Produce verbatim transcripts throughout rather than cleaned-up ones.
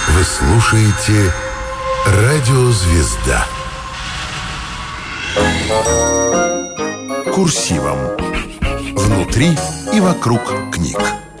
Вы слушаете «Радио Звезда». Курсивом. Внутри и вокруг книг.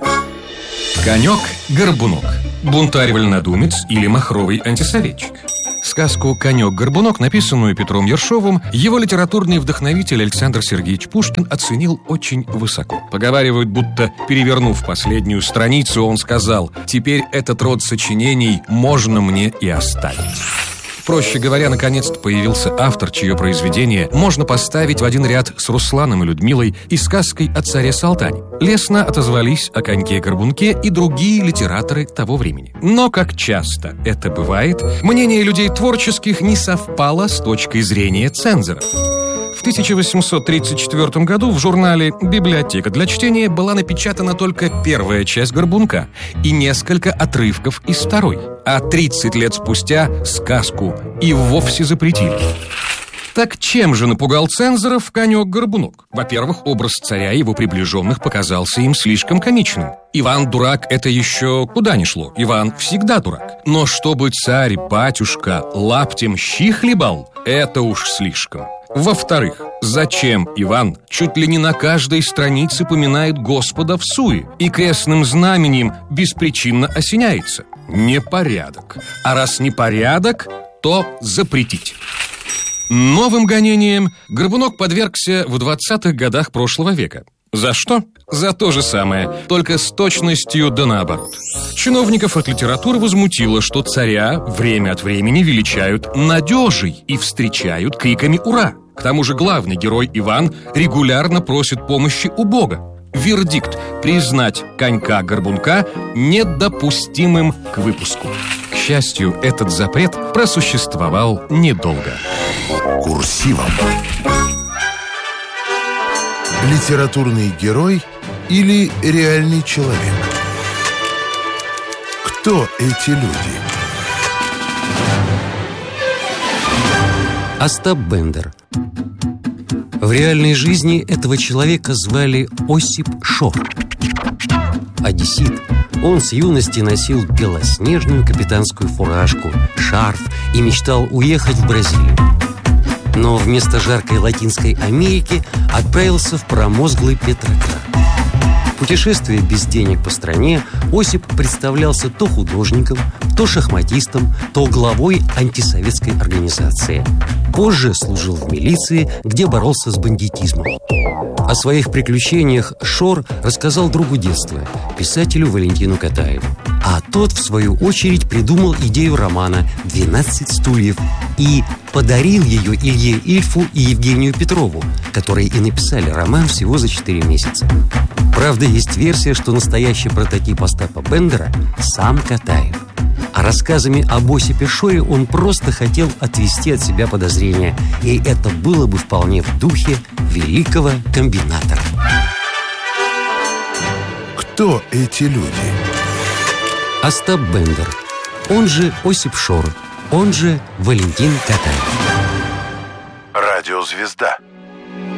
Конек-горбунок. Бунтарь-вольнодумец или махровый антисоветчик. Сказку «Конек-горбунок», написанную Петром Ершовым, его литературный вдохновитель Александр Сергеевич Пушкин оценил очень высоко. Поговаривают, будто, перевернув последнюю страницу, он сказал: «Теперь этот род сочинений можно мне и оставить». Проще говоря, наконец-то появился автор, чье произведение можно поставить в один ряд с Русланом и Людмилой и сказкой о царе Салтане. Лестно отозвались о коньке-горбунке и другие литераторы того времени. Но, как часто это бывает, мнение людей творческих не совпало с точкой зрения цензоров. В тысяча восемьсот тридцать четвёртом году в журнале «Библиотека для чтения» была напечатана только первая часть «Горбунка» и несколько отрывков из второй. А тридцать лет спустя сказку и вовсе запретили. Так чем же напугал цензоров конек-горбунок? Во-первых, образ царя и его приближенных показался им слишком комичным. Иван дурак — это еще куда ни шло. Иван всегда дурак. Но чтобы царь-батюшка лаптем щи хлебал — это уж слишком. Во-вторых, зачем Иван чуть ли не на каждой странице поминает Господа в суе и крестным знаменем беспричинно осеняется? Непорядок. А раз непорядок, то запретить. Новым гонением Горбунок подвергся в двадцатых годах прошлого века. За что? За то же самое, только с точностью да наоборот. Чиновников от литературы возмутило, что царя время от времени величают надежей и встречают криками «Ура!». К тому же главный герой Иван регулярно просит помощи у Бога. Вердикт – признать конька-горбунка недопустимым к выпуску. К счастью, этот запрет просуществовал недолго. Курсивом. Литературный герой или реальный человек? Кто эти люди? Остап Бендер. В реальной жизни этого человека звали Осип Шор. Одессит. Он с юности носил белоснежную капитанскую фуражку, шарф и мечтал уехать в Бразилию. Но вместо жаркой Латинской Америки отправился в промозглый Петроград. Путешествуя без денег по стране, Осип представлялся то художником, то шахматистом, то главой антисоветской организации. Позже служил в милиции, где боролся с бандитизмом. О своих приключениях Шор рассказал другу детства, писателю Валентину Катаеву. А тот, в свою очередь, придумал идею романа «двенадцать стульев» и подарил ее Илье Ильфу и Евгению Петрову, которые и написали роман всего за четыре месяца. Правда, есть версия, что настоящий прототип Остапа Бендера – сам Катаев. А рассказами об Осипе Шоре он просто хотел отвести от себя подозрения, и это было бы вполне в духе великого комбинатора. Кто эти люди? Остап Бендер, он же Осип Шор, он же Валентин Катаев. Радиозвезда.